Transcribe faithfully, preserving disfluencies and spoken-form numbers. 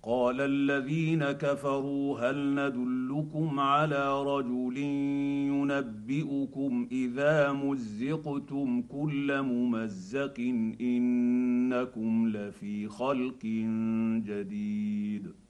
قال الذين كفروا هل ندلكم على رجل ينبئكم اذا مزقتم كل ممزق انكم لفي خلق جديد.